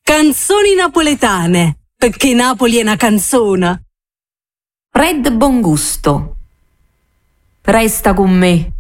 Canzoni napoletane, perché Napoli è una canzona. Red Bongusto. Resta con me,